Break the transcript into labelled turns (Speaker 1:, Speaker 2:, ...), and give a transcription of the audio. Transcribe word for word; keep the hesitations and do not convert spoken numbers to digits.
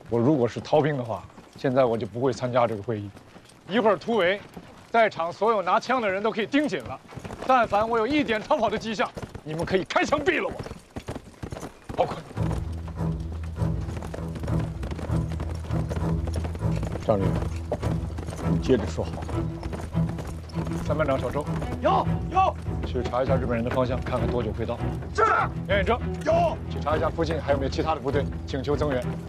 Speaker 1: 我如果是逃兵的话，现在我就不会参加这个会议。一会儿突围，在场所有拿枪的人都可以盯紧了。但凡我有一点逃跑的迹象，你们可以开枪毙了我。包括张林，你接着说好。三班长小周，
Speaker 2: 有有。
Speaker 1: 去查一下日本人的方向，看看多久会到。
Speaker 2: 是。
Speaker 1: 袁远征，
Speaker 2: 有。
Speaker 1: 去查一下附近还有没有其他的部队，请求增援。